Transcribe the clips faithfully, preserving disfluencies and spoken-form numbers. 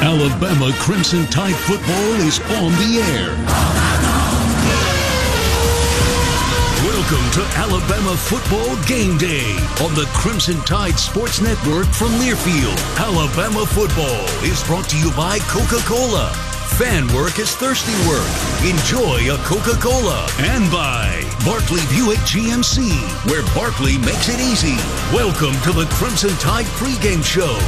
Alabama Crimson Tide football is on the air. Welcome to Alabama Football Game Day on the Crimson Tide Sports Network from Learfield. Alabama football is brought to you by Coca-Cola. Fan work is thirsty work. Enjoy a Coca-Cola. And by Barkley Buick G M C, where Barkley makes it easy. Welcome to the Crimson Tide pregame show.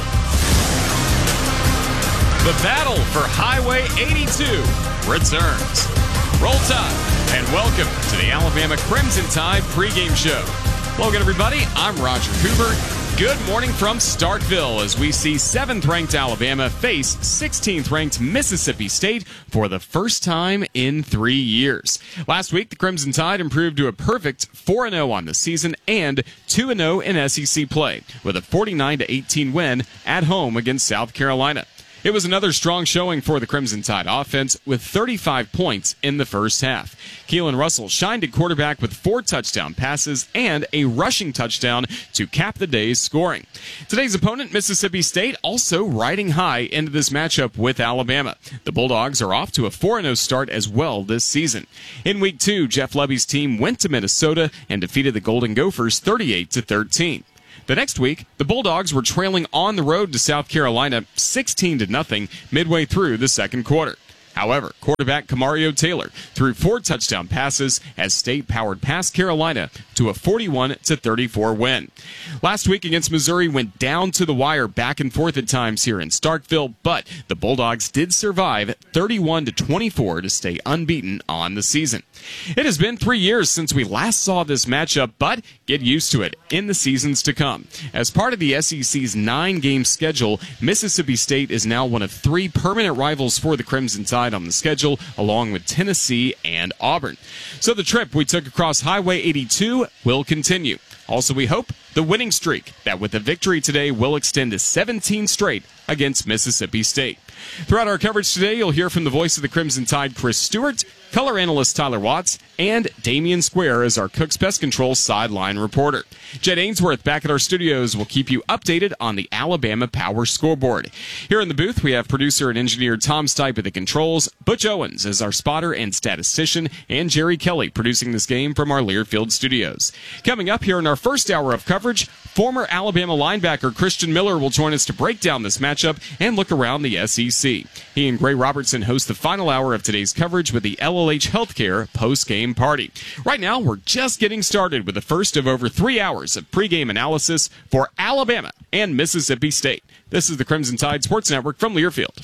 The battle for Highway eighty-two returns. Roll Tide, and welcome to the Alabama Crimson Tide pregame show. Welcome, everybody. I'm Roger Cooper. Good morning from Starkville as we see seventh-ranked Alabama face sixteenth-ranked Mississippi State for the first time in three years. Last week, the Crimson Tide improved to a perfect four and oh on the season and two and oh in S E C play with a forty-nine to eighteen win at home against South Carolina. It was another strong showing for the Crimson Tide offense with thirty-five points in the first half. Keelan Russell shined at quarterback with four touchdown passes and a rushing touchdown to cap the day's scoring. Today's opponent, Mississippi State, also riding high into this matchup with Alabama. The Bulldogs are off to a four and oh start as well this season. In week two, Jeff Lebby's team went to Minnesota and defeated the Golden Gophers thirty-eight to thirteen. The next week, the Bulldogs were trailing on the road to South Carolina sixteen to nothing midway through the second quarter. However, quarterback Kamario Taylor threw four touchdown passes as State powered past Carolina to a forty-one to thirty-four win. Last week against Missouri went down to the wire back and forth at times here in Starkville, but the Bulldogs did survive thirty-one to twenty-four to stay unbeaten on the season. It has been three years since we last saw this matchup, but get used to it in the seasons to come. As part of the S E C's nine-game schedule, Mississippi State is now one of three permanent rivals for the Crimson Tide on the schedule, along with Tennessee and Auburn. So the trip we took across Highway eighty-two will continue. Also, we hope the winning streak that with a victory today will extend to seventeen straight against Mississippi State. Throughout our coverage today, you'll hear from the voice of the Crimson Tide, Chris Stewart, color analyst Tyler Watts, and Damian Square as our Cook's Pest Control sideline reporter. Jed Ainsworth back at our studios will keep you updated on the Alabama Power Scoreboard. Here in the booth, we have producer and engineer Tom Stipe at the controls, Butch Owens as our spotter and statistician, and Jerry Kelly producing this game from our Learfield studios. Coming up here in our first hour of coverage, former Alabama linebacker Christian Miller will join us to break down this matchup and look around the S E C. He and Gray Robertson host the final hour of today's coverage with the L L H Healthcare post-game party. Right now, we're just getting started with the first of over three hours of pregame analysis for Alabama and Mississippi State. This is the Crimson Tide Sports Network from Learfield.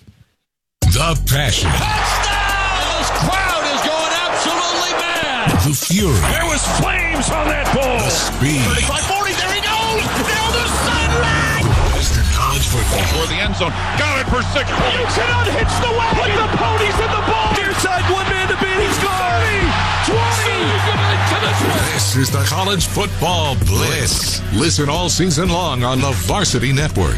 The passion. Touchdown! This crowd is going absolutely mad. The fury. There was flames on that ball. The speed. thirty-five forty, there he goes! Down the sideline! Western College football. For the end zone. Got it for six. You cannot hitch the wagon. Put the ponies in the ball. Near side, one man to beat. He's gone. twenty. This is the College Football Blitz. Listen all season long on the Varsity Network.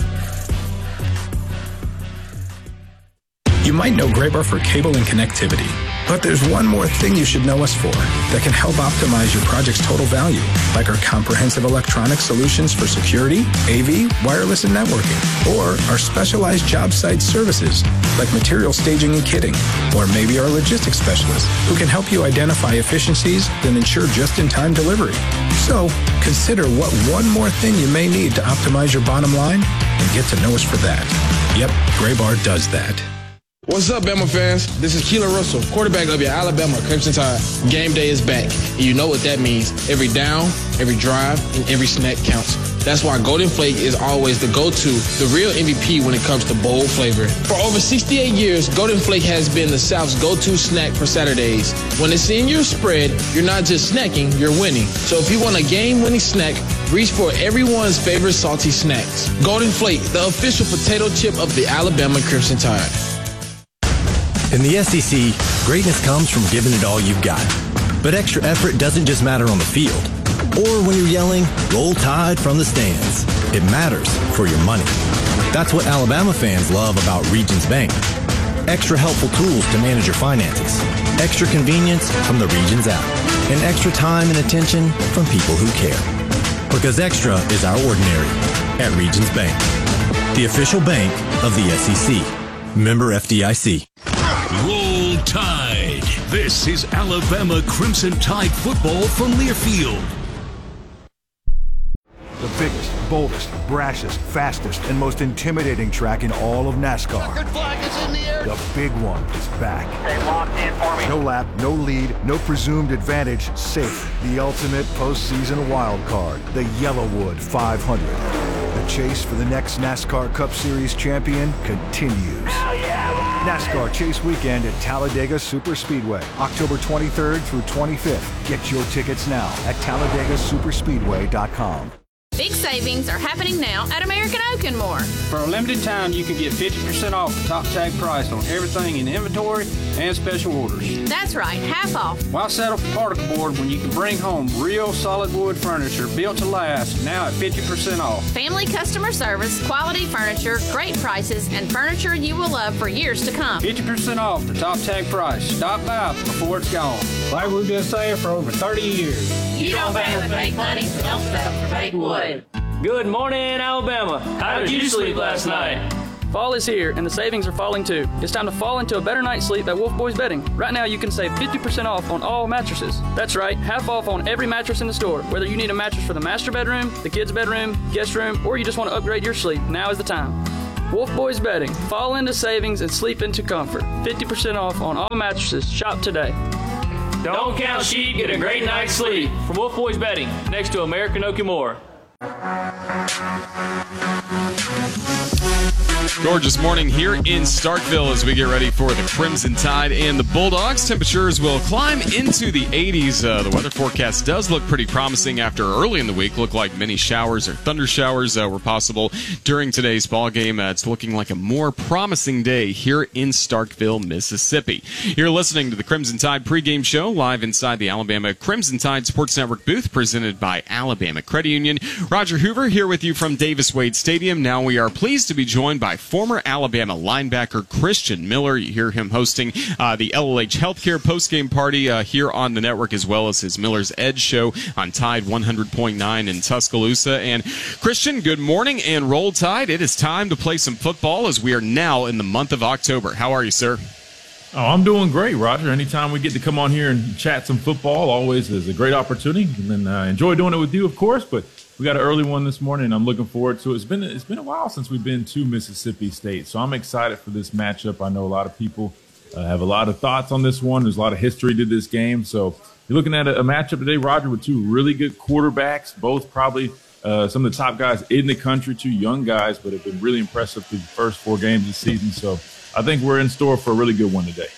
You might know Graybar for cable and connectivity, but there's one more thing you should know us for that can help optimize your project's total value, like our comprehensive electronic solutions for security, A V, wireless, and networking, or our specialized job site services, like material staging and kitting, or maybe our logistics specialists, who can help you identify efficiencies that ensure just-in-time delivery. So, consider what one more thing you may need to optimize your bottom line, and get to know us for that. Yep, Graybar does that. What's up, Bama fans? This is Keelan Russell, quarterback of your Alabama Crimson Tide. Game day is back, and you know what that means. Every down, every drive, and every snack counts. That's why Golden Flake is always the go-to, the real M V P when it comes to bold flavor. For over sixty-eight years, Golden Flake has been the South's go-to snack for Saturdays. When it's in your spread, you're not just snacking, you're winning. So if you want a game-winning snack, reach for everyone's favorite salty snacks. Golden Flake, the official potato chip of the Alabama Crimson Tide. In the S E C, greatness comes from giving it all you've got. But extra effort doesn't just matter on the field, or when you're yelling, "Roll Tide" from the stands. It matters for your money. That's what Alabama fans love about Regions Bank. Extra helpful tools to manage your finances, extra convenience from the Regions app, and extra time and attention from people who care. Because extra is our ordinary at Regions Bank. the official bank of the S E C. Member F D I C. Roll Tide. This is Alabama Crimson Tide football from Learfield. The biggest, boldest, brashest, fastest, and most intimidating track in all of NASCAR. Checkered flag is in the air. The big one is back. Stay locked in for me. No lap, no lead, no presumed advantage, safe. The ultimate postseason wild card, the Yellowwood five hundred. The chase for the next NASCAR Cup Series champion continues. Hell yeah! NASCAR Chase Weekend at Talladega Superspeedway, October twenty-third through twenty-fifth. Get your tickets now at Talladega Superspeedway dot com. Big savings are happening now at American Oak and More. For a limited time, you can get fifty percent off the top tag price on everything in inventory and special orders. That's right, half off. Why settle for particle board when you can bring home real solid wood furniture built to last, now at fifty percent off? Family customer service, quality furniture, great prices, and furniture you will love for years to come. fifty percent off the top tag price. Stop by before it's gone. Like we've been saying for over thirty years. You don't pay with fake money, don't settle for fake wood. Good morning, Alabama. How did you sleep last night? Fall is here, and the savings are falling too. It's time to fall into a better night's sleep at Wolf Boys Bedding. Right now, you can save fifty percent off on all mattresses. That's right, half off on every mattress in the store. Whether you need a mattress for the master bedroom, the kids' bedroom, guest room, or you just want to upgrade your sleep, now is the time. Wolf Boys Bedding. Fall into savings and sleep into comfort. fifty percent off on all mattresses. Shop today. Don't count sheep, get a great night's sleep. From Wolf Boys Bedding, next to American Oak and More. Gorgeous morning here in Starkville as we get ready for the Crimson Tide and the Bulldogs. Temperatures will climb into the eighties. Uh, the weather forecast does look pretty promising after early in the week. Looked like many showers or thunder showers uh, were possible during today's ball game. Uh, it's looking like a more promising day here in Starkville, Mississippi. You're listening to the Crimson Tide pregame show live inside the Alabama Crimson Tide Sports Network booth presented by Alabama Credit Union. Roger Hoover here with you from Davis Wade Stadium. Now we are pleased to be joined by former Alabama linebacker Christian Miller. You hear him hosting uh, the L L H Healthcare postgame party uh, here on the network, as well as his Miller's Edge show on Tide one hundred point nine in Tuscaloosa. And Christian, good morning and roll Tide. It is time to play some football as we are now in the month of October. How are you, sir? Oh, I'm doing great, Roger. Anytime we get to come on here and chat some football, always is a great opportunity. And then I uh, enjoy doing it with you, of course, but we got an early one this morning, and I'm looking forward to it. It's been it's been a while since we've been to Mississippi State, so I'm excited for this matchup. I know a lot of people uh, have a lot of thoughts on this one. There's a lot of history to this game. So you're looking at a, a matchup today, Roger, with two really good quarterbacks, both probably uh, some of the top guys in the country, two young guys, but have been really impressive through the first four games this season. So I think we're in store for a really good one today.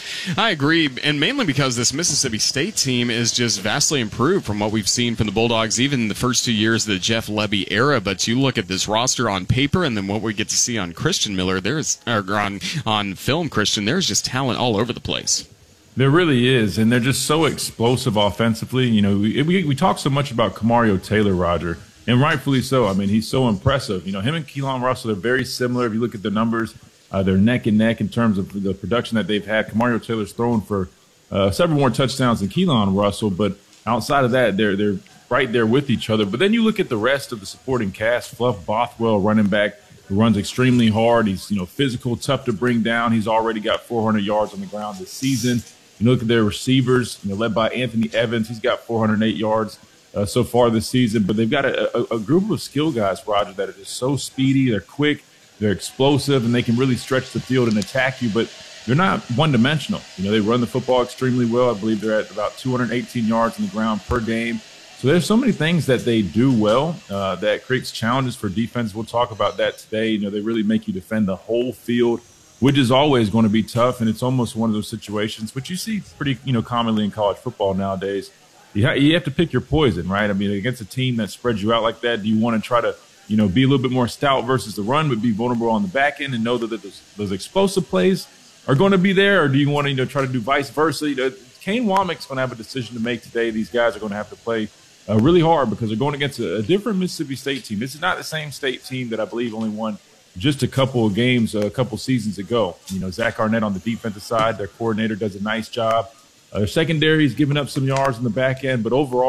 I agree, and mainly because this Mississippi State team is just vastly improved from what we've seen from the Bulldogs, even in the first two years of the Jeff Lebby era. But you look at this roster on paper, and then what we get to see on Christian Miller, there's or on on film, Christian, there's just talent all over the place. There really is, and they're just so explosive offensively. You know, we we, we talk so much about Kamario Taylor, Roger, and rightfully so. I mean, he's so impressive. You know, him and Keelan Russell are very similar. If you look at the numbers. Uh, they're neck and neck in terms of the production that they've had. Kamario Taylor's thrown for uh, several more touchdowns than Keelan Russell, but outside of that, they're they're right there with each other. But then you look at the rest of the supporting cast. Fluff Bothwell, running back, who runs extremely hard. He's you know physical, tough to bring down. He's already got four hundred yards on the ground this season. You look at their receivers, you know, led by Anthony Evans. He's got four hundred eight yards uh, so far this season. But they've got a, a, a group of skill guys, Roger, that are just so speedy. They're quick. They're explosive, and they can really stretch the field and attack you, but they're not one-dimensional. You know, they run the football extremely well. I believe they're at about two hundred eighteen yards on the ground per game. So there's so many things that they do well uh, that creates challenges for defense. We'll talk about that today. You know, they really make you defend the whole field, which is always going to be tough, and it's almost one of those situations, which you see pretty, you know, commonly in college football nowadays. You, ha- you have to pick your poison, right? I mean, against a team that spreads you out like that, do you want to try to you know, be a little bit more stout versus the run, but be vulnerable on the back end and know that those, those explosive plays are going to be there? Or do you want to, you know, try to do vice versa? You know, Kane Womack's going to have a decision to make today. These guys are going to have to play uh, really hard because they're going against a, a different Mississippi State team. This is not the same state team that I believe only won just a couple of games uh, a couple seasons ago. You know, Zach Arnett on the defensive side, their coordinator does a nice job. Uh, their secondary is giving up some yards in the back end, but overall,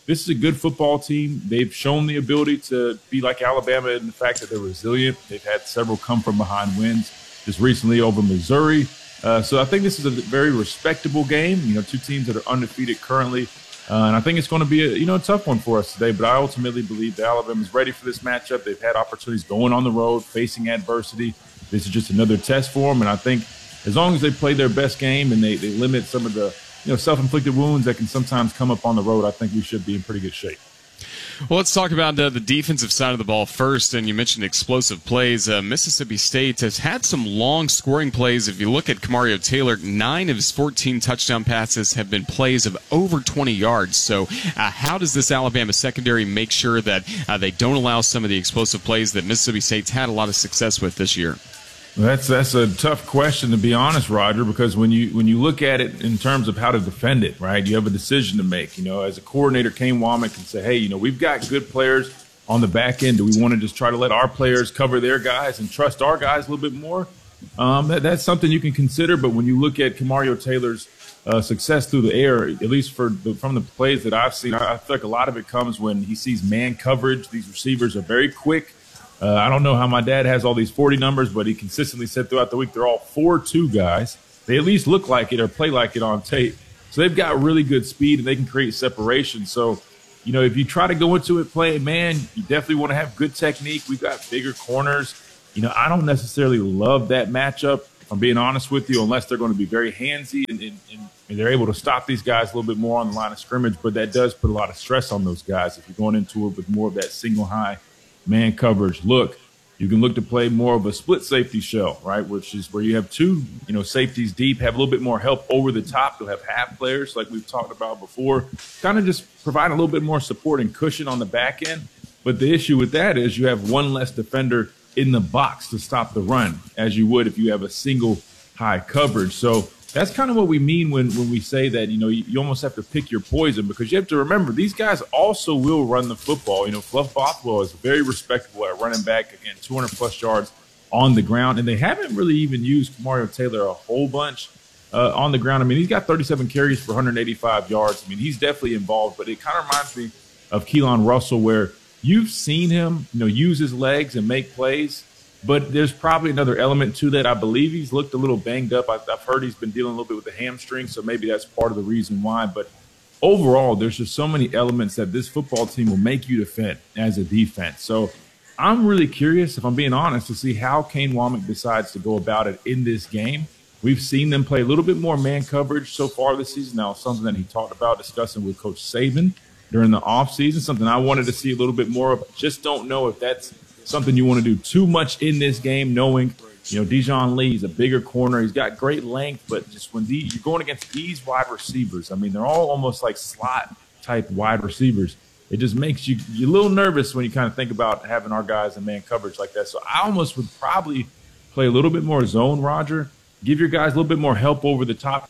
this is a good football team. They've shown the ability to be like Alabama in the fact that they're resilient. They've had several come from behind wins just recently over Missouri. Uh, so I think this is a very respectable game. You know, two teams that are undefeated currently. Uh, and I think it's going to be a, you know, a tough one for us today. But I ultimately believe that Alabama's ready for this matchup. They've had opportunities going on the road, facing adversity. This is just another test for them. And I think as long as they play their best game and they, they limit some of the, you know, self-inflicted wounds that can sometimes come up on the road, I think we should be in pretty good shape. Well, let's talk about uh, the defensive side of the ball first. And you mentioned explosive plays. Uh, Mississippi State has had some long scoring plays. If you look at Kamario Taylor, nine of his fourteen touchdown passes have been plays of over twenty yards. So uh, how does this Alabama secondary make sure that uh, they don't allow some of the explosive plays that Mississippi State's had a lot of success with this year? Well, that's that's a tough question, to be honest, Roger, because when you when you look at it in terms of how to defend it, right, you have a decision to make. You know, as a coordinator, Kane Wommack can say, hey, you know, we've got good players on the back end. Do we want to just try to let our players cover their guys and trust our guys a little bit more? Um, that, that's something you can consider. But when you look at Kamario Taylor's uh, success through the air, at least for the, from the plays that I've seen, I, I feel like a lot of it comes when he sees man coverage. These receivers are very quick. Uh, I don't know how my dad has all these forty numbers, but he consistently said throughout the week they're all four two guys. They at least look like it or play like it on tape. So they've got really good speed and they can create separation. So, you know, if you try to go into it playing man, you definitely want to have good technique. We've got bigger corners. You know, I don't necessarily love that matchup, if I'm being honest with you, unless they're going to be very handsy and, and, and they're able to stop these guys a little bit more on the line of scrimmage. But that does put a lot of stress on those guys if you're going into it with more of that single high man coverage look. You can look to play more of a split safety shell, right, which is where you have two, you know, safeties deep, have a little bit more help over the top. You'll have half players like we've talked about before, kind of just provide a little bit more support and cushion on the back end. But the issue with that is you have one less defender in the box to stop the run, as you would if you have a single high coverage. So that's kind of what we mean when, when we say that, you know, you, you almost have to pick your poison, because you have to remember these guys also will run the football. You know, Fluff Bothwell is very respectable at running back, again, two hundred plus yards on the ground. And they haven't really even used Kamario Taylor a whole bunch uh, on the ground. I mean, he's got thirty-seven carries for one hundred eighty-five yards. I mean, he's definitely involved, but it kind of reminds me of Keelan Russell, where you've seen him, you know, use his legs and make plays. But there's probably another element to that. I believe he's looked a little banged up. I've heard he's been dealing a little bit with the hamstring, so maybe that's part of the reason why. But overall, there's just so many elements that this football team will make you defend as a defense. So I'm really curious, if I'm being honest, to see how Kane Wommack decides to go about it in this game. We've seen them play a little bit more man coverage so far this season. Now, something that he talked about discussing with Coach Saban during the offseason, something I wanted to see a little bit more of. Just don't know if that's something you want to do too much in this game, knowing, you know, Dijon Lee is a bigger corner. He's got great length, but just when the, you're going against these wide receivers, I mean, they're all almost like slot-type wide receivers. It just makes you you're a little nervous when you kind of think about having our guys in man coverage like that. So I almost would probably play a little bit more zone, Roger. Give your guys a little bit more help over the top.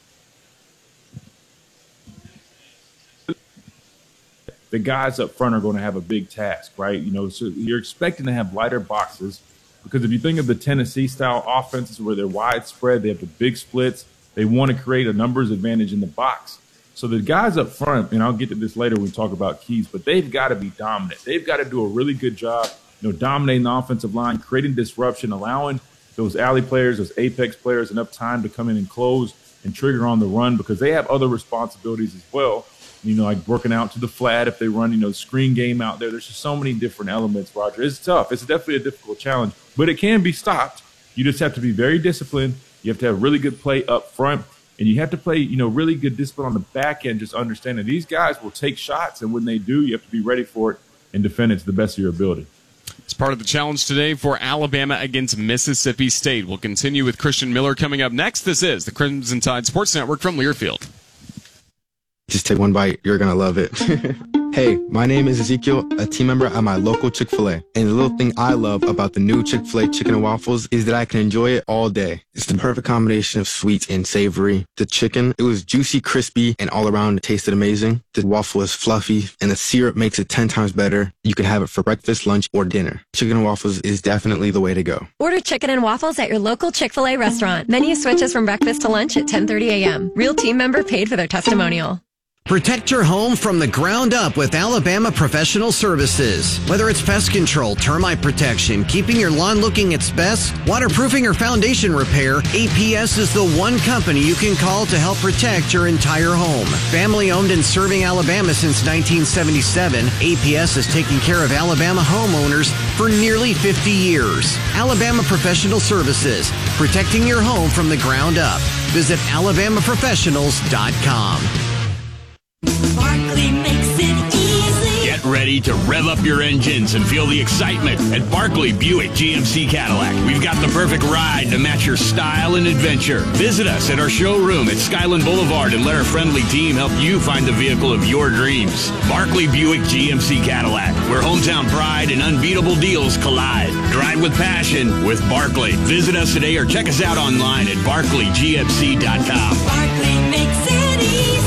The guys up front are going to have a big task, right? You know, so you're expecting to have lighter boxes, because if you think of the Tennessee-style offenses where they're widespread, they have the big splits, they want to create a numbers advantage in the box. So the guys up front, and I'll get to this later when we talk about keys, but they've got to be dominant. They've got to do a really good job, you know, dominating the offensive line, creating disruption, allowing those alley players, those apex players enough time to come in and close and trigger on the run, because they have other responsibilities as well. You know, like working out to the flat if they run, you know, screen game out there. There's just so many different elements, Roger. It's tough. It's definitely a difficult challenge, but it can be stopped. You just have to be very disciplined. You have to have really good play up front, and you have to play, you know, really good discipline on the back end, just understanding these guys will take shots, and when they do, you have to be ready for it and defend it to the best of your ability. It's part of the challenge today for Alabama against Mississippi State. We'll continue with Christian Miller coming up next. This is the Crimson Tide Sports Network from Learfield. Just take one bite. You're going to love it. Hey, my name is Ezekiel, a team member at my local Chick-fil-A. And the little thing I love about the new Chick-fil-A chicken and waffles is that I can enjoy it all day. It's the perfect combination of sweet and savory. The chicken, it was juicy, crispy, and all around it tasted amazing. The waffle is fluffy, and the syrup makes it ten times better. You can have it for breakfast, lunch, or dinner. Chicken and waffles is definitely the way to go. Order chicken and waffles at your local Chick-fil-A restaurant. Menu switches from breakfast to lunch at ten thirty a.m. Real team member paid for their testimonial. Protect your home from the ground up with Alabama Professional Services. Whether it's pest control, termite protection, keeping your lawn looking its best, waterproofing, or foundation repair, A P S is the one company you can call to help protect your entire home. Family owned and serving Alabama since nineteen seventy-seven, A P S has taken care of Alabama homeowners for nearly fifty years. Alabama Professional Services, protecting your home from the ground up. Visit alabama professionals dot com. Barkley makes it easy. Get ready to rev up your engines and feel the excitement at Barkley Buick G M C Cadillac. We've got the perfect ride to match your style and adventure. Visit us at our showroom at Skyland Boulevard and let our friendly team help you find the vehicle of your dreams. Barkley Buick G M C Cadillac, where hometown pride and unbeatable deals collide. Drive with passion with Barkley. Visit us today or check us out online at barkley g m c dot com. Barkley makes it easy.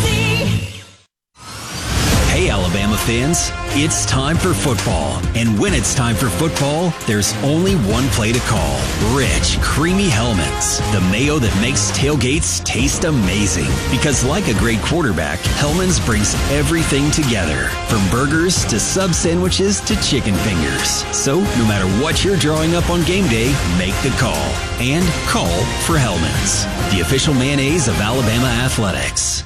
Hey, Alabama fans, it's time for football. And when it's time for football, there's only one play to call. Rich, creamy Hellman's. The mayo that makes tailgates taste amazing. Because like a great quarterback, Hellman's brings everything together. From burgers to sub sandwiches to chicken fingers. So no matter what you're drawing up on game day, make the call. And call for Hellman's, the official mayonnaise of Alabama athletics.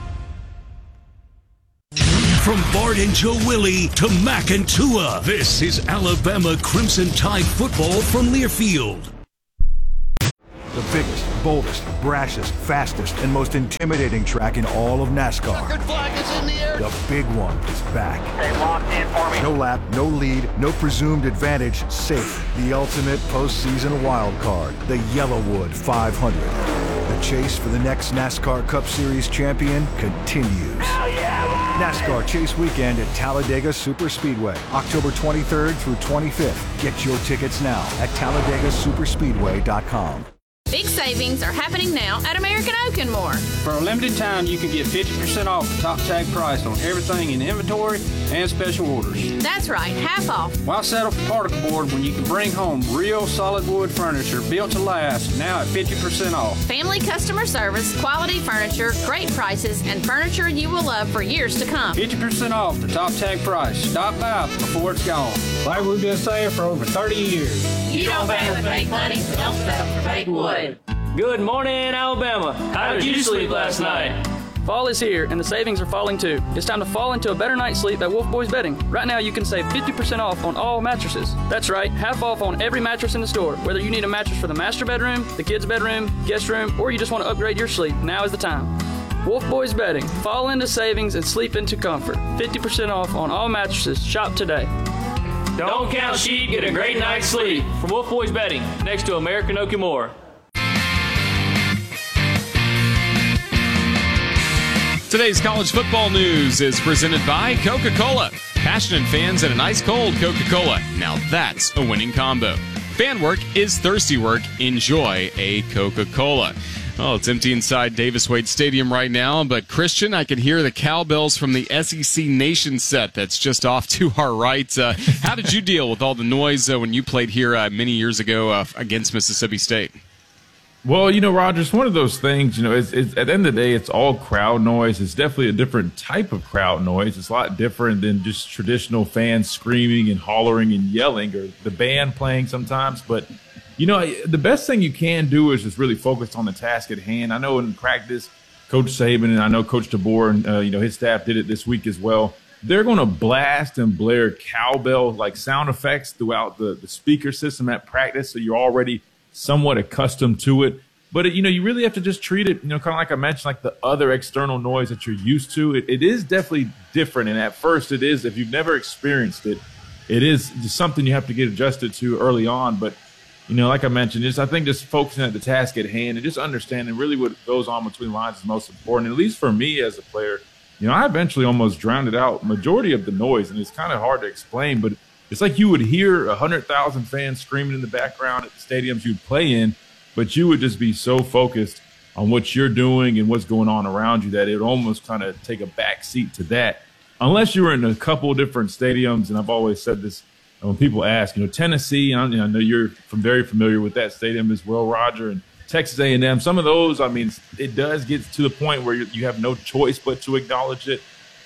From Bart and Joe Willie to Mac and Tua, this is Alabama Crimson Tide football from Learfield. The biggest, boldest, brashest, fastest, and most intimidating track in all of NASCAR. Checkered flag is in the air. The big one is back. Stay locked in for me. No lap, no lead, no presumed advantage, safe. The ultimate postseason wild card, the Yellowwood five hundred. The chase for the next NASCAR Cup Series champion continues. Hell yeah! NASCAR Chase Weekend at Talladega Superspeedway, October twenty-third through twenty-fifth. Get your tickets now at talladega superspeedway dot com. Big savings are happening now at American Oak and More. For a limited time, you can get fifty percent off the top tag price on everything in inventory and special orders. That's right, half off. Why settle for particle board when you can bring home real solid wood furniture built to last, now at fifty percent off? Family customer service, quality furniture, great prices, and furniture you will love for years to come. fifty percent off the top tag price. Stop by before it's gone. Like we've been saying for over thirty years. You don't bang with fake money, so don't settle for fake wood. Good morning, Alabama. How did you sleep last night? Fall is here, and the savings are falling too. It's time to fall into a better night's sleep at Wolf Boys Bedding. Right now, you can save fifty percent off on all mattresses. That's right, half off on every mattress in the store. Whether you need a mattress for the master bedroom, the kids' bedroom, guest room, or you just want to upgrade your sleep, now is the time. Wolf Boys Bedding. Fall into savings and sleep into comfort. fifty percent off on all mattresses. Shop today. Don't count sheep, get a great night's sleep. From Wolf Boys Bedding, next to American Oak and More. Today's college football news is presented by Coca-Cola. Passionate fans and an ice cold Coca-Cola. Now that's a winning combo. Fan work is thirsty work. Enjoy a Coca-Cola. Oh, it's empty inside Davis Wade Stadium right now, but Christian, I can hear the cowbells from the S E C Nation set that's just off to our right. Uh, how did you deal with all the noise uh, when you played here uh, many years ago uh, against Mississippi State? Well, you know, Roger, it's one of those things, you know, it's, it's, at the end of the day, it's all crowd noise. It's definitely a different type of crowd noise. It's a lot different than just traditional fans screaming and hollering and yelling, or the band playing sometimes. But, you know, the best thing you can do is just really focus on the task at hand. I know in practice, Coach Saban and I know Coach DeBoer and, uh, you know, his staff did it this week as well. They're going to blast and blare cowbell, like sound effects throughout the, the speaker system at practice, so you're already somewhat accustomed to it. But, it, you know, you really have to just treat it, you know, kind of like I mentioned, like the other external noise that you're used to. It, it is definitely different. And at first it is, if you've never experienced it, it is just something you have to get adjusted to early on. But, you know, like I mentioned, just I think just focusing at the task at hand and just understanding really what goes on between lines is most important. At least for me as a player, you know, I eventually almost drowned it out, majority of the noise. And it's kind of hard to explain, but it's like you would hear one hundred thousand fans screaming in the background at the stadiums you'd play in, but you would just be so focused on what you're doing and what's going on around you that it would almost kind of take a back seat to that. Unless you were in a couple of different stadiums, and I've always said this when people ask, you know, Tennessee, I know you're from very familiar with that stadium as well, Roger, and Texas A and M. Some of those, I mean, it does get to the point where you have no choice but to acknowledge it.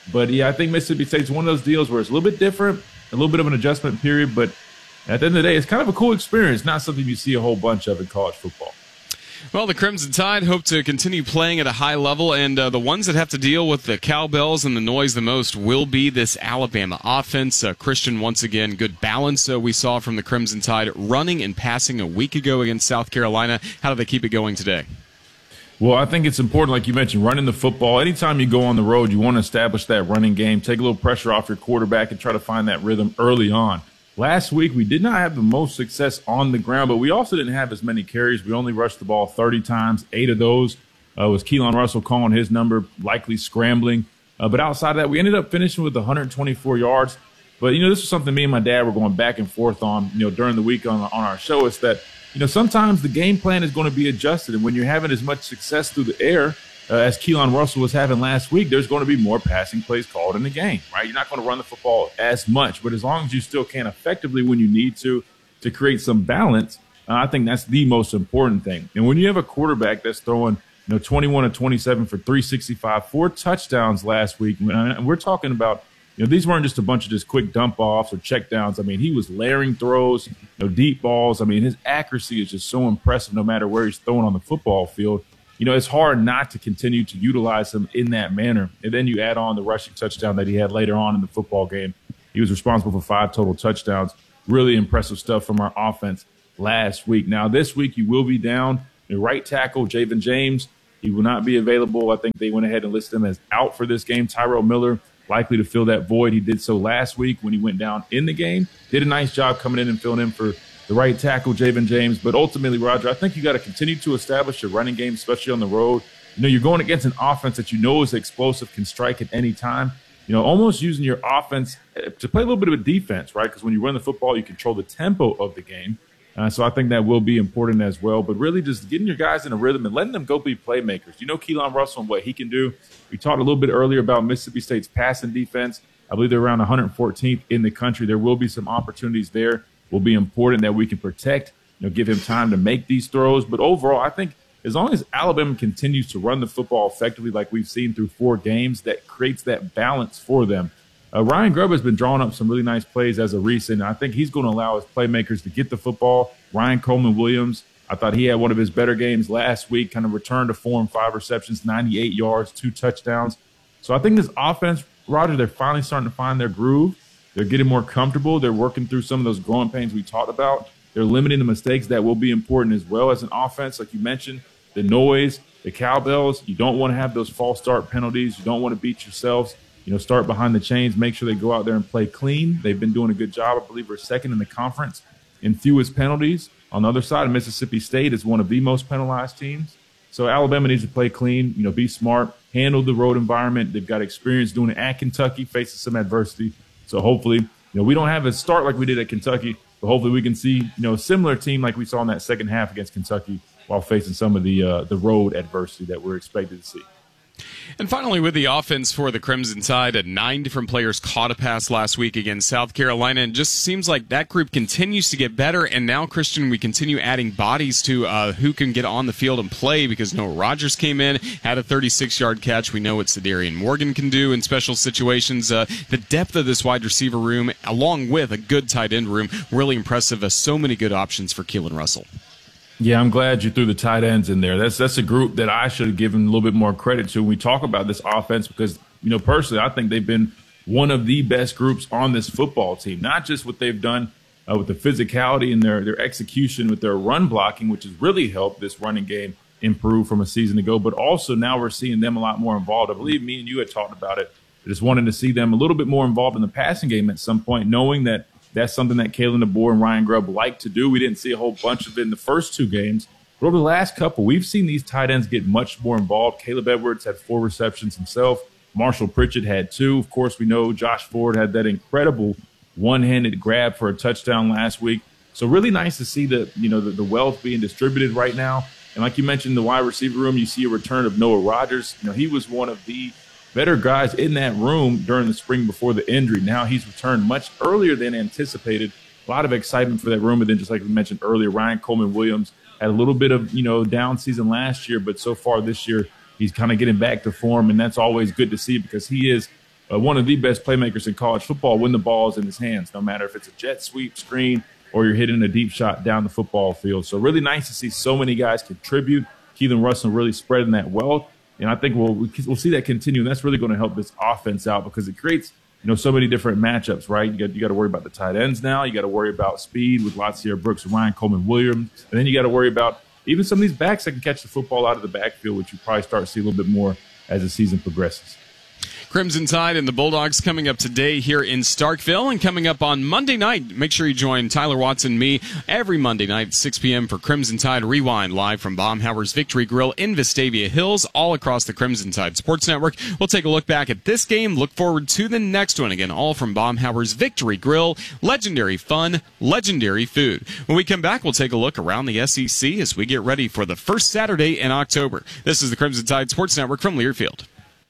But, yeah, I think Mississippi State's one of those deals where it's a little bit different, a little bit of an adjustment period. But at the end of the day, it's kind of a cool experience, not something you see a whole bunch of in college football. Well, the Crimson Tide hope to continue playing at a high level, and uh, the ones that have to deal with the cowbells and the noise the most will be this Alabama offense. Uh, Christian, once again, good balance uh, we saw from the Crimson Tide running and passing a week ago against South Carolina. How do they keep it going today? Well, I think it's important, like you mentioned, running the football. Anytime you go on the road, you want to establish that running game, take a little pressure off your quarterback, and try to find that rhythm early on. Last week, we did not have the most success on the ground, but we also didn't have as many carries. We only rushed the ball thirty times. Eight of those uh, was Keelan Russell calling his number, likely scrambling. Uh, but outside of that, we ended up finishing with one hundred twenty-four yards. But, you know, this was something me and my dad were going back and forth on, you know, during the week on, on our show. Is that, you know, sometimes the game plan is going to be adjusted. And when you're having as much success through the air uh, as Keelan Russell was having last week, there's going to be more passing plays called in the game, right? You're not going to run the football as much, but as long as you still can effectively when you need to, to create some balance, uh, I think that's the most important thing. And when you have a quarterback that's throwing, you know, twenty-one to twenty-seven for three sixty-five, four touchdowns last week, and we're talking about, you know, these weren't just a bunch of just quick dump offs or check downs. I mean, he was layering throws, you know, deep balls. I mean, his accuracy is just so impressive no matter where he's throwing on the football field. You know, it's hard not to continue to utilize him in that manner. And then you add on the rushing touchdown that he had later on in the football game. He was responsible for five total touchdowns. Really impressive stuff from our offense last week. Now, this week you will be down the right tackle, Javen James. He will not be available. I think they went ahead and listed him as out for this game. Tyrell Miller likely to fill that void. He did so last week when he went down in the game. Did a nice job coming in and filling in for the right tackle, Javen James. But ultimately, Roger, I think you got to continue to establish your running game, especially on the road. You know, you're going against an offense that you know is explosive, can strike at any time. You know, almost using your offense to play a little bit of a defense, right? Because when you run the football, you control the tempo of the game. Uh, so I think that will be important as well. But really just getting your guys in a rhythm and letting them go be playmakers. You know Keelan Russell and what he can do. We talked a little bit earlier about Mississippi State's passing defense. I believe they're around one hundred fourteenth in the country. There will be some opportunities there. Will be important that we can protect, you know, give him time to make these throws. But overall, I think as long as Alabama continues to run the football effectively like we've seen through four games, that creates that balance for them. Uh, Ryan Grubb has been drawing up some really nice plays as a recent. I think he's going to allow his playmakers to get the football. Ryan Coleman Williams, I thought he had one of his better games last week, kind of returned to form, five receptions, ninety-eight yards, two touchdowns. So I think this offense, Roger, they're finally starting to find their groove. They're getting more comfortable. They're working through some of those growing pains we talked about. They're limiting the mistakes that will be important as well as an offense. Like you mentioned, the noise, the cowbells. You don't want to have those false start penalties. You don't want to beat yourselves. You know, start behind the chains. Make sure they go out there and play clean. They've been doing a good job. I believe we're second in the conference in fewest penalties. On the other side, Mississippi State is one of the most penalized teams. So Alabama needs to play clean, you know, be smart, handle the road environment. They've got experience doing it at Kentucky, facing some adversity. So hopefully, you know, we don't have a start like we did at Kentucky, but hopefully we can see, you know, a similar team like we saw in that second half against Kentucky while facing some of the uh, the road adversity that we're expected to see. And finally, with the offense for the Crimson Tide, uh, nine different players caught a pass last week against South Carolina, and just seems like that group continues to get better. And now, Christian, we continue adding bodies to uh, who can get on the field and play, because Noah Rogers came in, had a thirty-six yard catch. We know what Cedarian Morgan can do in special situations. Uh, the depth of this wide receiver room, along with a good tight end room, really impressive. Uh, so many good options for Keelan Russell. Yeah, I'm glad you threw the tight ends in there. That's that's a group that I should have given a little bit more credit to when we talk about this offense, because, you know, personally, I think they've been one of the best groups on this football team, not just what they've done uh, with the physicality and their, their execution with their run blocking, which has really helped this running game improve from a season ago, but also now we're seeing them a lot more involved. I believe me and you had talked about it. I just wanted to see them a little bit more involved in the passing game at some point, knowing that that's something that Kalen DeBoer and Ryan Grubb like to do. We didn't see a whole bunch of it in the first two games. But over the last couple, we've seen these tight ends get much more involved. Caleb Edwards had four receptions himself. Marshall Pritchett had two. Of course, we know Josh Ford had that incredible one-handed grab for a touchdown last week. So really nice to see the, you know, the, the wealth being distributed right now. And like you mentioned, the wide receiver room, you see a return of Noah Rogers. You know, he was one of the better guys in that room during the spring before the injury. Now he's returned much earlier than anticipated. A lot of excitement for that room. And then just like we mentioned earlier, Ryan Coleman Williams had a little bit of, you know, down season last year, but so far this year he's kind of getting back to form. And that's always good to see, because he is uh, one of the best playmakers in college football when the ball is in his hands, no matter if it's a jet sweep, screen, or you're hitting a deep shot down the football field. So really nice to see so many guys contribute. Keelan Russell really spreading that wealth. And I think we'll, we'll see that continue. And that's really going to help this offense out because it creates, you know, so many different matchups, right? You got, you got to worry about the tight ends now. You got to worry about speed with Latsier Brooks and Ryan Coleman Williams. And then you got to worry about even some of these backs that can catch the football out of the backfield, which you probably start to see a little bit more as the season progresses. Crimson Tide and the Bulldogs coming up today here in Starkville, and coming up on Monday night. Make sure you join Tyler Watson and me every Monday night at six p.m. for Crimson Tide Rewind, live from Baumhower's Victory Grill in Vestavia Hills, all across the Crimson Tide Sports Network. We'll take a look back at this game, look forward to the next one, again, all from Baumhower's Victory Grill. Legendary fun, legendary food. When we come back, we'll take a look around the S E C as we get ready for the first Saturday in October. This is the Crimson Tide Sports Network from Learfield.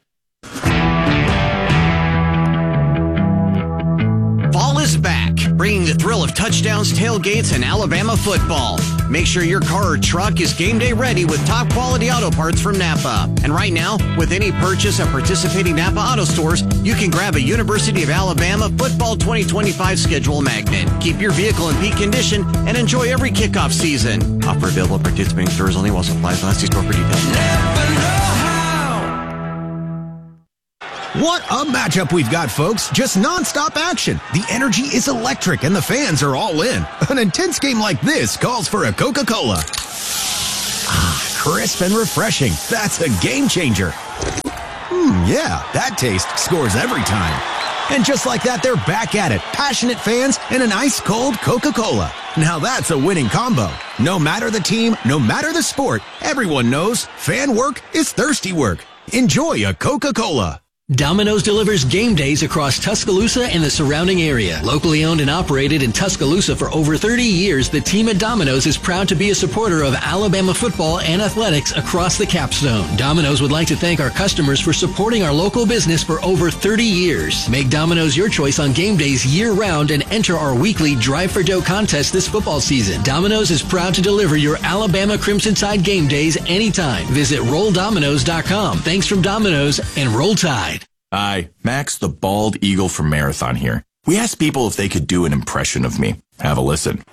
Fall is back, bringing the thrill of touchdowns, tailgates, and Alabama football. Make sure your car or truck is game day ready with top quality auto parts from Napa. And right now, with any purchase at participating Napa auto stores, you can grab a University of Alabama Football twenty twenty-five schedule magnet. Keep your vehicle in peak condition and enjoy every kickoff season. Offer available at participating stores only while supplies last. See store for details. What a matchup we've got, folks. Just nonstop action. The energy is electric and the fans are all in. An intense game like this calls for a Coca-Cola. Ah, crisp and refreshing. That's a game changer. Hmm, yeah, that taste scores every time. And just like that, they're back at it. Passionate fans and an ice-cold Coca-Cola. Now that's a winning combo. No matter the team, no matter the sport, everyone knows fan work is thirsty work. Enjoy a Coca-Cola. Domino's delivers game days across Tuscaloosa and the surrounding area. Locally owned and operated in Tuscaloosa for over thirty years, the team at Domino's is proud to be a supporter of Alabama football and athletics across the Capstone. Domino's would like to thank our customers for supporting our local business for over thirty years. Make Domino's your choice on game days year-round and enter our weekly Drive for Dough contest this football season. Domino's is proud to deliver your Alabama Crimson Tide game days anytime. Visit roll dominoes dot com. Thanks from Domino's and Roll Tide. Hi, Max the Bald Eagle from Marathon here. We asked people if they could do an impression of me. Have a listen.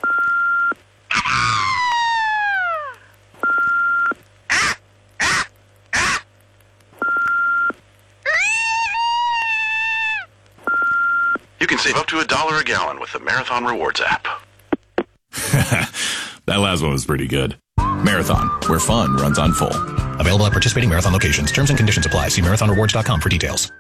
You can save up to a dollar a gallon with the Marathon Rewards app. That last one was pretty good. Marathon, where fun runs on full. Available at participating Marathon locations. Terms and conditions apply. See marathon rewards dot com for details.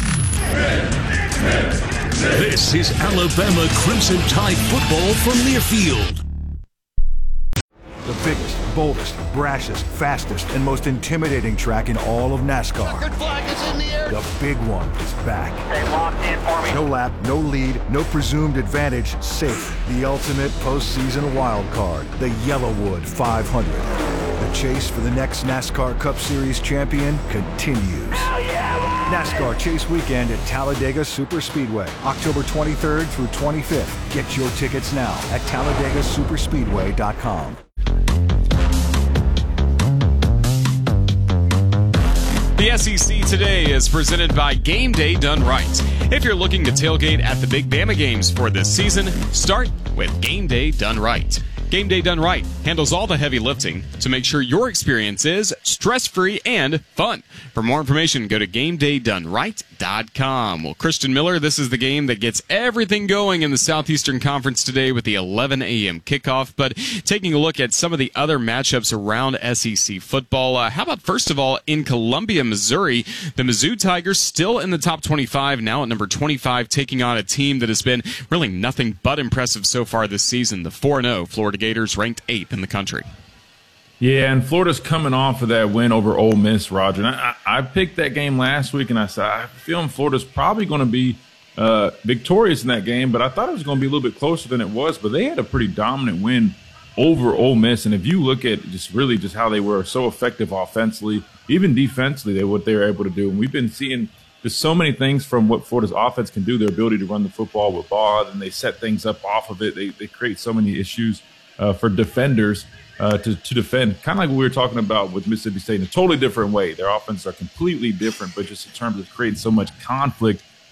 This is Alabama Crimson Tide football from Learfield. The biggest, boldest, brashest, fastest, and most intimidating track in all of NASCAR. Checkered flag is in the air. The big one is back. Stay locked in for me. No lap, no lead, no presumed advantage, safe. The ultimate postseason wild card, the Yellowwood five hundred. The chase for the next NASCAR Cup Series champion continues. Hell yeah, NASCAR Chase Weekend at Talladega Superspeedway, October twenty-third through twenty-fifth. Get your tickets now at talladega superspeedway dot com. The S E C Today is presented by Game Day Done Right. If you're looking to tailgate at the Big Bama games for this season, start with Game Day Done Right. Game Day Done Right handles all the heavy lifting to make sure your experience is stress-free and fun. For more information, go to game day done right dot com. Well, Christian Miller, this is the game that gets everything going in the Southeastern Conference today with the eleven a.m. kickoff. But taking a look at some of the other matchups around S E C football, uh, how about first of all in Columbia, Missouri, the Mizzou Tigers still in the top twenty-five, now at number twenty-five, taking on a team that has been really nothing but impressive so far this season, the four and oh Florida Gators, ranked eighth in the country. Yeah, and Florida's coming off of that win over Ole Miss, Roger. And I, I picked that game last week, and I said, I feel Florida's probably going to be uh, victorious in that game, but I thought it was going to be a little bit closer than it was. But they had a pretty dominant win over Ole Miss. And if you look at just really just how they were so effective offensively, even defensively, they what they were able to do. And we've been seeing just so many things from what Florida's offense can do, their ability to run the football with ball, and they set things up off of it. They, they create so many issues uh, for defenders. Uh, to, to defend, kind of like what we were talking about with Mississippi State in a totally different way. Their offenses are completely different, but just in terms of creating so much conflict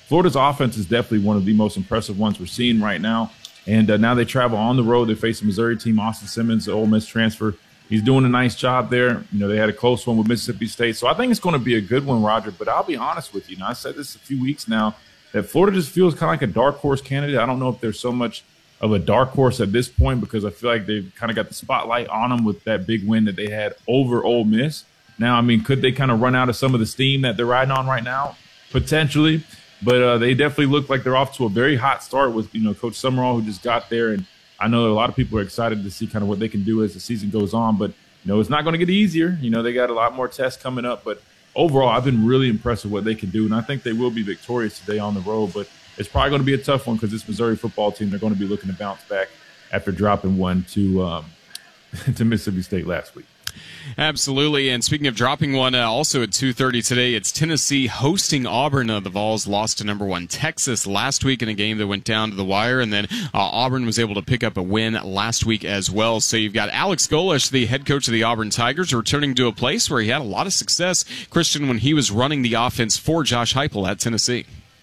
Florida's offense is definitely one of the most impressive ones we're seeing right now. And uh, now they travel on the road. They face a Missouri team, Austin Simmons, the Ole Miss transfer. He's doing a nice job there. You know, they had a close one with Mississippi State. So I think it's going to be a good one, Roger. But I'll be honest with you. Now, I said this a few weeks now, that Florida just feels kind of like a dark horse candidate. I don't know if there's so much of a dark horse at this point because I feel like they've kind of got the spotlight on them with that big win that they had over Ole Miss. Now, I mean, could they kind of run out of some of the steam that they're riding on right now? Potentially. But uh, they definitely look like they're off to a very hot start with, you know, Coach Summerall, who just got there. And I know a lot of people are excited to see kind of what they can do as the season goes on. But, you know, it's not going to get easier. You know, they got a lot more tests coming up. But overall, I've been really impressed with what they can do. And I think they will be victorious today on the road. But it's probably going to be a tough one because this Missouri football team, they're going to be looking to bounce back after dropping one to um, to Mississippi State last week. Absolutely. And speaking of dropping one, uh, also at two thirty today, it's Tennessee hosting Auburn. Uh, the Vols lost to number one Texas last week in a game that went down to the wire. And then uh, Auburn was able to pick up a win last week as well. So you've got Alex Golesh, the head coach of the Auburn Tigers, returning to a place where he had a lot of success, Christian, when he was running the offense for Josh Heupel at Tennessee.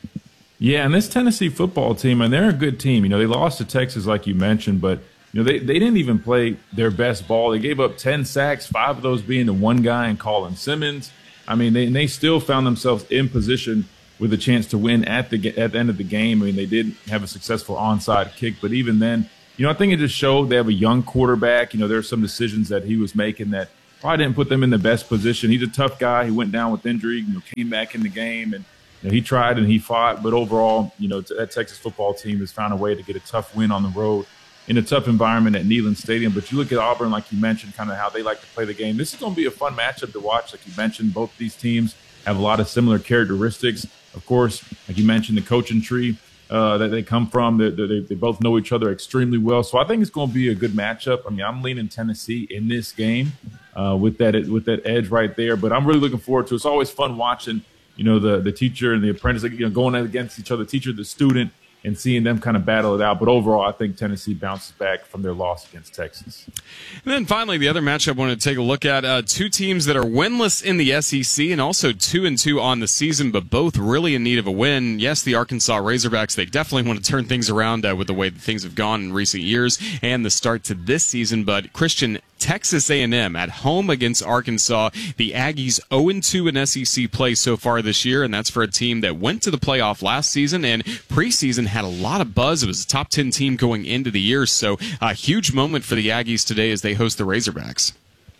Yeah, and this Tennessee football team, and they're a good team. You know, they lost to Texas like you mentioned, but you know, they, they didn't even play their best ball. They gave up ten sacks, five of those being the one guy in Colin Simmons. I mean, they, and they still found themselves in position with a chance to win at the at the end of the game. I mean, they did have a successful onside kick, but even then, you know, I think it just showed they have a young quarterback. You know, there are some decisions that he was making that probably didn't put them in the best position. He's a tough guy. He went down with injury, you know, came back in the game, and you know, he tried and he fought. But overall, you know, that Texas football team has found a way to get a tough win on the road in a tough environment at Neyland Stadium. But you look at Auburn, like you mentioned, kind of how they like to play the game. This is going to be a fun matchup to watch. Like you mentioned, both these teams have a lot of similar characteristics. Of course, like you mentioned, the coaching tree uh, that they come from, they, they, they both know each other extremely well. So I think it's going to be a good matchup. I mean, I'm leaning Tennessee in this game uh, with that with that edge right there. But I'm really looking forward to it. It's always fun watching, you know, the, the teacher and the apprentice, you know, going against each other, teacher, the student, and seeing them kind of battle it out. But overall, I think Tennessee bounces back from their loss against Texas. And then finally, the other matchup I wanted to take a look at, uh, two teams that are winless in the S E C and also two and two on the season, but both really in need of a win. Yes, the Arkansas Razorbacks, they definitely want to turn things around uh, with the way that things have gone in recent years and the start to this season. But Christian, Texas A and M at home against Arkansas. The Aggies oh and two in S E C play so far this year, and that's for a team that went to the playoff last season and preseason had a lot of buzz. It was a top ten team going into the year, so a huge moment for the Aggies today as they host the Razorbacks.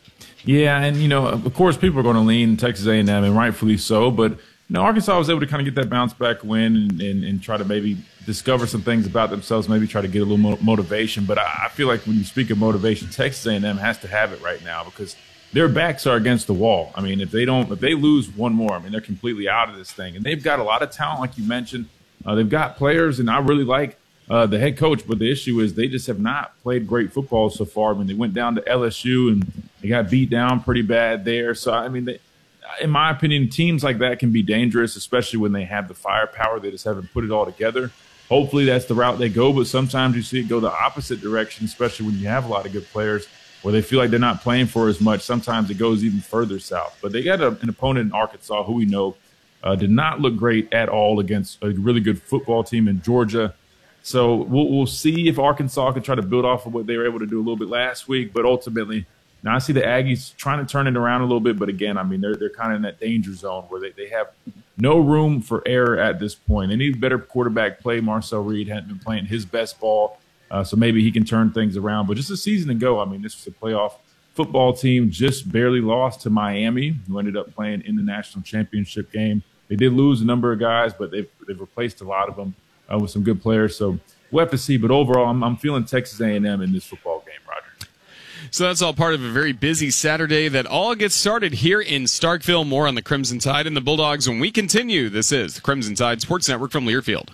Yeah, and, you know, of course, people are going to lean Texas A and M, and rightfully so, but, you know, Arkansas was able to kind of get that bounce-back win and, and, and try to maybe discover some things about themselves, maybe try to get a little mo- motivation. But I, I feel like when you speak of motivation, Texas A and M has to have it right now because their backs are against the wall. I mean, if they don't, if they lose one more, I mean, they're completely out of this thing. And they've got a lot of talent, like you mentioned. Uh, they've got players, and I really like uh, the head coach. But the issue is they just have not played great football so far. I mean, they went down to L S U, and they got beat down pretty bad there. So, I mean, they, in my opinion, teams like that can be dangerous, especially when they have the firepower. They just haven't put it all together. Hopefully that's the route they go, but sometimes you see it go the opposite direction, especially when you have a lot of good players where they feel like they're not playing for as much. Sometimes it goes even further south. But they got a, an opponent in Arkansas who we know uh, did not look great at all against a really good football team in Georgia. So we'll, we'll see if Arkansas can try to build off of what they were able to do a little bit last week. But ultimately, now I see the Aggies trying to turn it around a little bit. But again, I mean, they're they're kind of in that danger zone where they, they have no room for error at this point. They need better quarterback play. Marcel Reed hadn't been playing his best ball, uh, so maybe he can turn things around. But just a season ago, I mean, this was a playoff football team, just barely lost to Miami, who ended up playing in the national championship game. They did lose a number of guys, but they've, they've replaced a lot of them uh, with some good players. So we'll have to see. But overall, I'm, I'm feeling Texas A and M in this football game, Roger. So that's all part of a very busy Saturday that all gets started here in Starkville. More on the Crimson Tide and the Bulldogs when we continue. This is the Crimson Tide Sports Network from Learfield.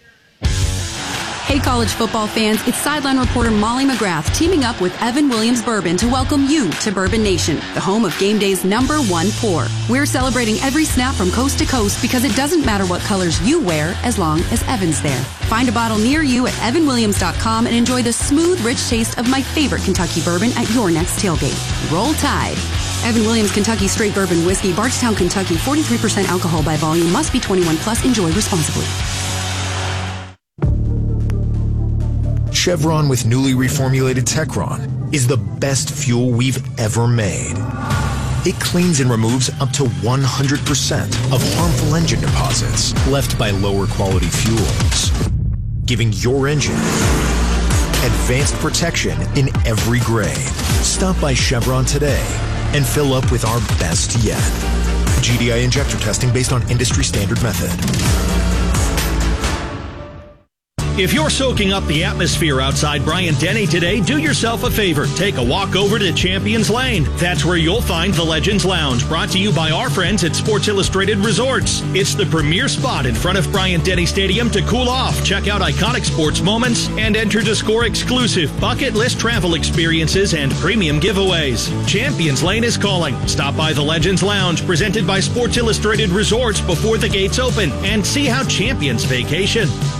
Hey, college football fans, it's sideline reporter Molly McGrath teaming up with Evan Williams Bourbon to welcome you to Bourbon Nation, the home of game day's number one pour. We're celebrating every snap from coast to coast because it doesn't matter what colors you wear as long as Evan's there. Find a bottle near you at evan williams dot com and enjoy the smooth, rich taste of my favorite Kentucky bourbon at your next tailgate. Roll Tide. Evan Williams Kentucky Straight Bourbon Whiskey, Bardstown, Kentucky, forty-three percent alcohol by volume. Must be twenty-one plus. Enjoy responsibly. Chevron with newly reformulated Techron is the best fuel we've ever made. It cleans and removes up to one hundred percent of harmful engine deposits left by lower quality fuels, giving your engine advanced protection in every grade. Stop by Chevron today and fill up with our best yet. G D I injector testing based on industry standard method. If you're soaking up the atmosphere outside Bryant-Denny today, do yourself a favor. Take a walk over to Champions Lane. That's where you'll find the Legends Lounge, brought to you by our friends at Sports Illustrated Resorts. It's the premier spot in front of Bryant-Denny Stadium to cool off, check out iconic sports moments, and enter to score exclusive bucket list travel experiences and premium giveaways. Champions Lane is calling. Stop by the Legends Lounge, presented by Sports Illustrated Resorts, before the gates open, and see how champions vacation.